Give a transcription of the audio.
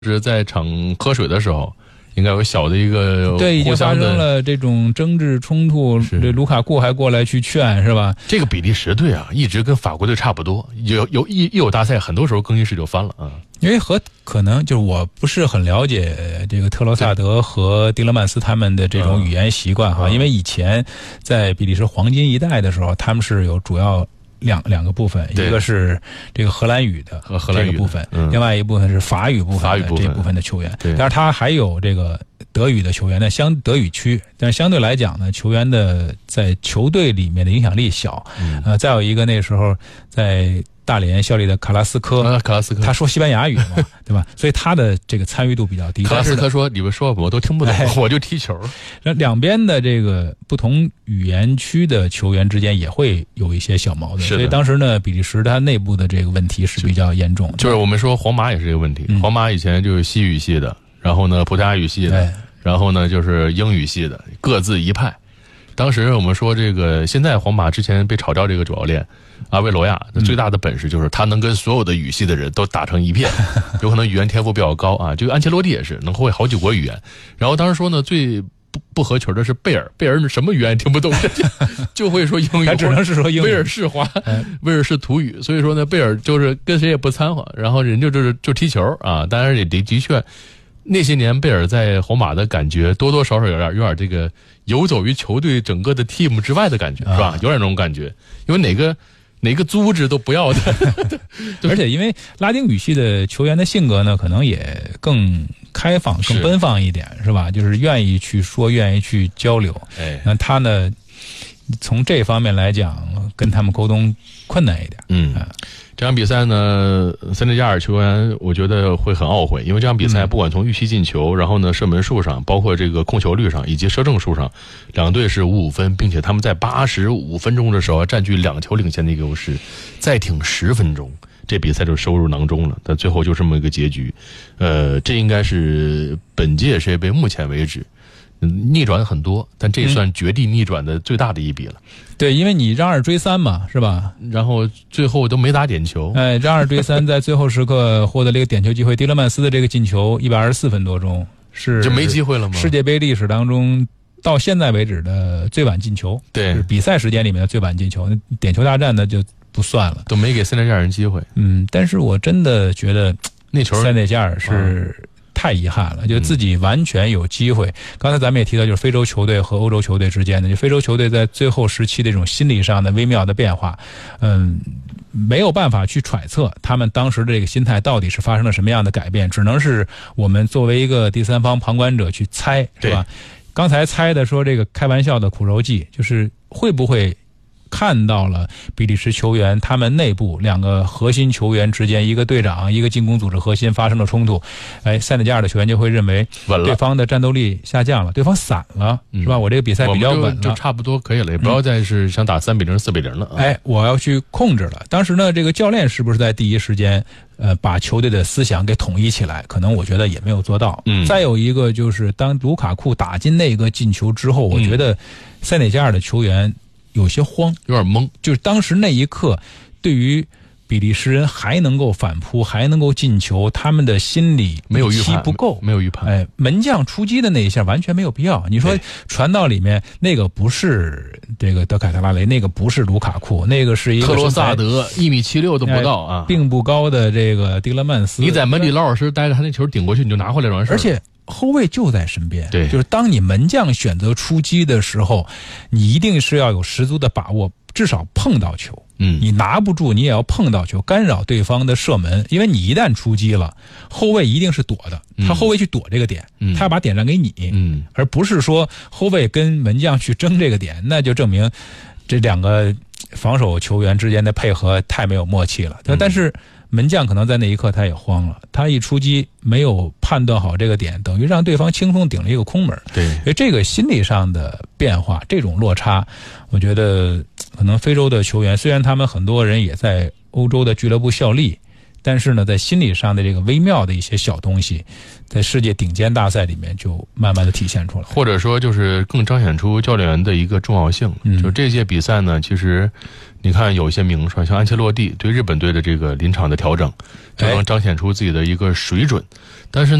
是在场喝水的时候，应该有小的一个对，已经发生了这种争执冲突，这卢卡库还过来去劝，是吧？ 这个比利时队啊，一直跟法国队差不多，一有大赛，很多时候更衣室就翻了啊。 因为可能就是我不是很了解这个特罗萨德和迪勒曼斯他们的这种语言习惯哈，因为以前在比利时黄金一代的时候，他们是有主要两个部分，一个是这个荷兰语的这个部分，另外一部分是法语部分的这部分的球员。但是他还有这个德语的球员呢，德语区，但是相对来讲呢，球员的在球队里面的影响力小。再有一个那时候在大连效力的卡拉斯科，他说西班牙语嘛，对吧？所以他的这个参与度比较低。 卡拉斯科说：“你们说我都听不懂，我就踢球。” 两边的这个不同语言区的球员之间也会有一些小矛盾，所以当时呢，比利时它内部的这个问题是比较严重的。 就是我们说皇马也是这个问题，皇马以前就是西语系的，然后呢葡萄牙语系的，然后呢就是英语系的，各自一派。当时我们说这个，现在皇马之前被炒掉这个主教练阿维罗亚，最大的本事就是他能跟所有的语系的人都打成一片，有可能语言天赋比较高啊。这个安切洛蒂也是能会好几国语言。然后当时说呢，最不合群的是贝尔什么语言也听不懂，就会说英语， 他只能是说英语， 威尔士话，威尔士土语。所以说呢，贝尔就是跟谁也不掺和，然后人就踢球啊。当然也的确。那些年贝尔在皇马的感觉多多少少有点这个游走于球队整个的 team 之外的感觉，是吧？有点那种感觉，因为哪个组织都不要的。 而且因为拉丁语系的球员的性格呢，可能也更开放、更奔放一点，是吧？就是愿意去说，愿意去交流。那他呢，从这方面来讲，跟他们沟通困难一点。 这场比赛呢，塞内加尔球员我觉得会很懊悔，因为这场比赛不管从预期进球，然后呢射门数上，包括这个控球率上以及射正数上，两队是5-5分，并且他们在85分钟的时候占据2球领先的一个优势，再挺10分钟，这比赛就收入囊中了，但最后就这么一个结局。这应该是本届世界杯目前为止逆转很多，但这算绝地逆转的最大的一笔了。 对，因为你让2追3嘛，是吧？ 然后最后都没打点球。 让2追3，在最后时刻获得了一个点球机会。迪勒曼斯的这个进球124分多钟，是就没机会了吗？ 世界杯历史当中到现在为止的最晚进球， 对， 是比赛时间里面的最晚进球。点球大战呢就不算了， 都没给塞内加尔人机会。 但是我真的觉得那球塞内加尔是太遗憾了，就自己完全有机会。刚才咱们也提到，就是非洲球队和欧洲球队之间的，就非洲球队在最后时期的这种心理上的微妙的变化，没有办法去揣测他们当时的这个心态到底是发生了什么样的改变，只能是我们作为一个第三方旁观者去猜，是吧？刚才猜的说这个开玩笑的苦肉计，就是会不会看到了比利时球员他们内部2个核心球员之间，一个队长一个进攻组织核心发生了冲突，塞内加尔的球员就会认为对方的战斗力下降了，对方散了，是吧？我这个比赛比较稳了， 就差不多可以了，也不要再是想打3-0、4-0了。 我要去控制了。当时呢，这个教练是不是在第一时间把球队的思想给统一起来？可能我觉得也没有做到。再有一个就是当卢卡库打进那个进球之后，我觉得塞内加尔的球员有些慌， 有点懵， 就是当时那一刻，对于比利时人还能够反扑，还能够进球，他们的心理没有预判不够， 没有预判。 门将出击的那一下完全没有必要。你说传到里面那个不是这个德凯特拉雷，那个不是卢卡库，那个是一个特罗萨德1.76米都不到啊， 并不高的这个迪勒曼斯。 你在门里老老实实待着，他那球顶过去你就拿回来完事。 而且后卫就在身边， 对， 就是当你门将选择出击的时候，你一定是要有十足的把握，至少碰到球。你拿不住，你也要碰到球，干扰对方的射门。因为你一旦出击了，后卫一定是躲的，他后卫去躲这个点，他要把点让给你，而不是说后卫跟门将去争这个点，那就证明这2个防守球员之间的配合太没有默契了。但是门将可能在那一刻他也慌了，他一出击没有判断好这个点，等于让对方轻松顶了一个空门。 对， 所以这个心理上的变化，这种落差，我觉得可能非洲的球员虽然他们很多人也在欧洲的俱乐部效力， 但是呢，在心理上的这个微妙的一些小东西，在世界顶尖大赛里面就慢慢的体现出来， 或者说就是更彰显出教练员的一个重要性。就这届比赛呢，其实你看有一些名帅，像安切洛蒂对日本队的这个临场的调整，就能彰显出自己的一个水准。但是